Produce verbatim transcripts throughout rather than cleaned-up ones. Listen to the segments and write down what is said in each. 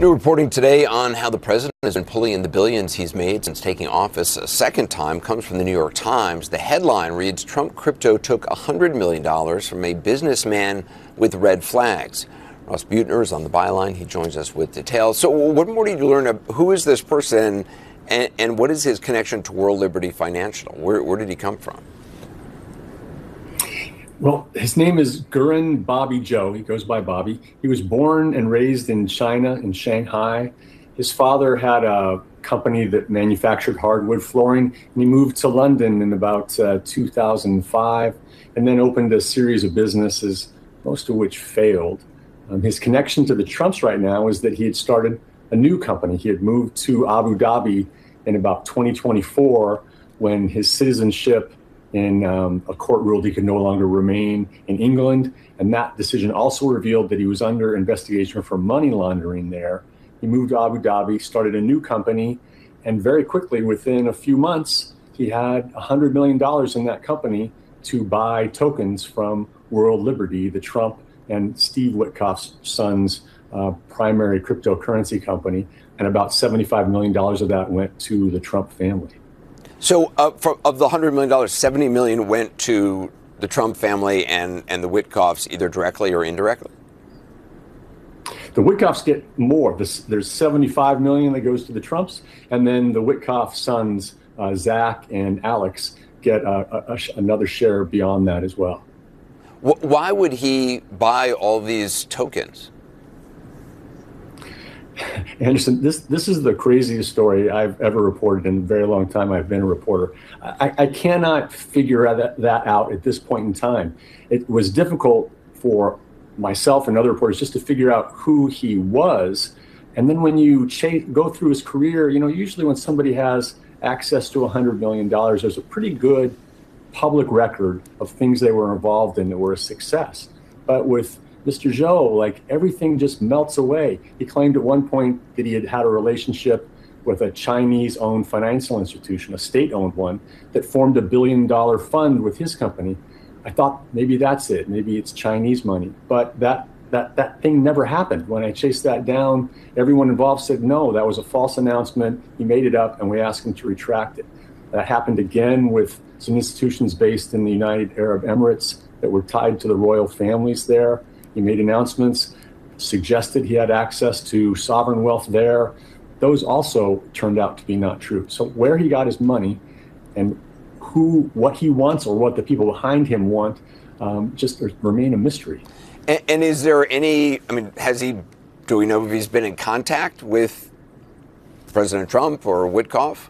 New reporting today on how the president has been pulling in the billions he's made since taking office a second time comes from the New York Times. The headline reads, Trump crypto took one hundred million dollars from a businessman with red flags. Ross Buettner is on the byline. He joins us with details. So what more did you learn of who is this person and, and what is his connection to World Liberty Financial? Where, where did he come from? Well, his name is Gurren Bobby Joe. He goes by Bobby. He was born and raised in China, in Shanghai. His father had a company that manufactured hardwood flooring, and he moved to London in about uh, two thousand five and then opened a series of businesses, most of which failed. Um, his connection to the Trumps right now is that he had started a new company. He had moved to Abu Dhabi in about twenty twenty-four when his citizenship in um, a court ruled he could no longer remain in England. And that decision also revealed that he was under investigation for money laundering there. He moved to Abu Dhabi, started a new company, and very quickly, within a few months, he had one hundred million dollars in that company to buy tokens from World Liberty, the Trump and Steve Witkoff's son's uh, primary cryptocurrency company. And about seventy-five million dollars of that went to the Trump family. So uh, for, of the one hundred million dollars, seventy million dollars went to the Trump family and, and the Witkoffs, either directly or indirectly? The Witkoffs get more. This, there's seventy-five million dollars that goes to the Trumps, and then the Witkoff sons, uh, Zach and Alex, get a, a, a, another share beyond that as well. Why would he buy all these tokens? Anderson, this this is the craziest story I've ever reported in a very long time. I've been a reporter. I, I cannot figure that, that out at this point in time. It was difficult for myself and other reporters just to figure out who he was. And then when you chase, go through his career, you know, usually when somebody has access to one hundred million dollars, there's a pretty good public record of things they were involved in that were a success. But with Mister Zhou, like, everything just melts away. He claimed at one point that he had had a relationship with a Chinese-owned financial institution, a state-owned one, that formed a billion-dollar fund with his company. I thought maybe that's it. Maybe it's Chinese money. But that that that thing never happened. When I chased that down, everyone involved said, no, that was a false announcement. He made it up, and we asked him to retract it. That happened again with some institutions based in the United Arab Emirates that were tied to the royal families there. He made announcements, suggested he had access to sovereign wealth there. Those also turned out to be not true. So where he got his money and who, what he wants or what the people behind him want, um, just remain a mystery. And, and is there any, I mean, has he, do we know if he's been in contact with President Trump or Witkoff?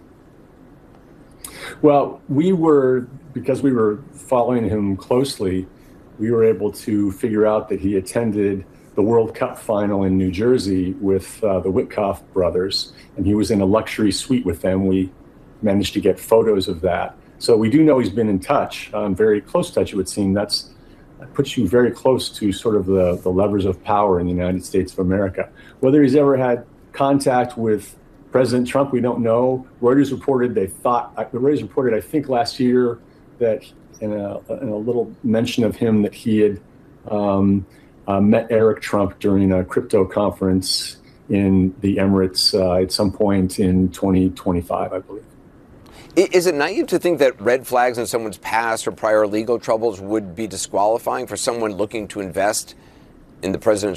Well, we were, because we were following him closely, we were able to figure out that he attended the World Cup final in New Jersey with uh, the Witkoff brothers, and he was in a luxury suite with them. We managed to get photos of that. So we do know he's been in touch, um, very close touch, it would seem. That's, that puts you very close to sort of the, the levers of power in the United States of America. Whether he's ever had contact with President Trump, we don't know. Reuters reported they thought, Reuters reported, I think last year, that in a, in a little mention of him that he had um, uh, met Eric Trump during a crypto conference in the Emirates uh, at some point in twenty twenty-five, I believe. Is it naive to think that red flags in someone's past or prior legal troubles would be disqualifying for someone looking to invest in the president's